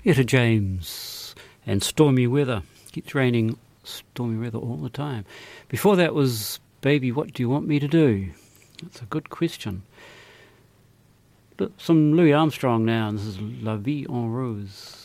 Etta James and Stormy Weather. Keeps raining stormy weather all the time. Before that was Baby, What Do You Want Me to Do? That's a good question. Some Louis Armstrong now, and this is La Vie en Rose.